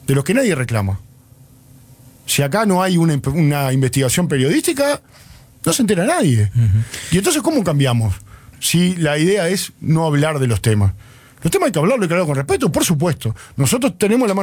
de los que nadie reclama. Si acá no hay una investigación periodística, no se entera nadie. Y entonces, ¿cómo cambiamos? Si la idea es no hablar de los temas. Los temas hay que hablarlo con respeto, por supuesto. Nosotros tenemos la mano